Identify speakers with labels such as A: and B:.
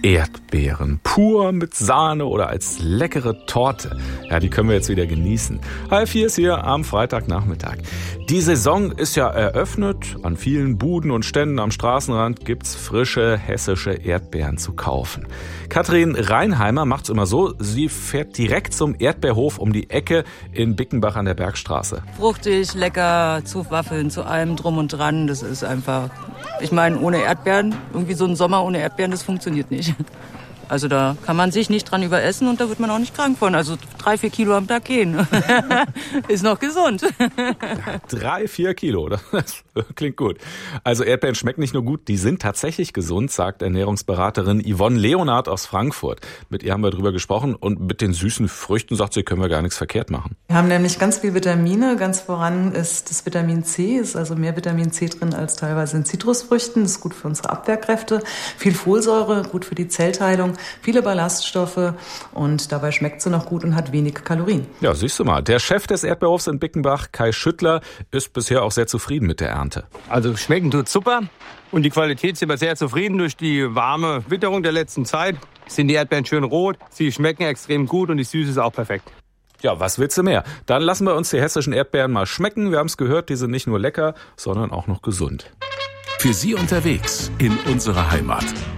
A: Erdbeeren, pur mit Sahne oder als leckere Torte. Ja, die können wir jetzt wieder genießen. Halb 4 ist hier am Freitagnachmittag. Die Saison ist ja eröffnet. An vielen Buden und Ständen am Straßenrand gibt's frische hessische Erdbeeren zu kaufen. Katrin Reinheimer macht's immer so. Sie fährt direkt zum Erdbeerhof um die Ecke in Bickenbach an der Bergstraße.
B: Fruchtig, lecker, zu Waffeln, zu allem drum und dran. Das ist einfach, ich meine, ohne Erdbeeren, irgendwie so ein Sommer ohne Erdbeeren, das funktioniert nicht. Also da kann man sich nicht dran überessen und da wird man auch nicht krank von. Also 3-4 Kilo am Tag gehen. Ist noch gesund.
A: 3-4 Kilo, das klingt gut. Also Erdbeeren schmecken nicht nur gut, die sind tatsächlich gesund, sagt Ernährungsberaterin Yvonne Leonard aus Frankfurt. Mit ihr haben wir drüber gesprochen und mit den süßen Früchten, sagt sie, können wir gar nichts verkehrt machen.
C: Wir haben nämlich ganz viel Vitamine. Ganz voran ist das Vitamin C, ist also mehr Vitamin C drin als teilweise in Zitrusfrüchten. Das ist gut für unsere Abwehrkräfte. Viel Folsäure, gut für die Zellteilung. Viele Ballaststoffe und dabei schmeckt sie noch gut und hat wenig Kalorien.
A: Ja, siehst du mal. Der Chef des Erdbeerhofs in Bickenbach, Kai Schüttler, ist bisher auch sehr zufrieden mit der Ernte.
D: Also schmecken tut super und die Qualität sind wir sehr zufrieden. Durch die warme Witterung der letzten Zeit sind die Erdbeeren schön rot, sie schmecken extrem gut und die Süße ist auch perfekt.
A: Ja, was willst du mehr? Dann lassen wir uns die hessischen Erdbeeren mal schmecken. Wir haben es gehört, die sind nicht nur lecker, sondern auch noch gesund.
E: Für Sie unterwegs in unserer Heimat.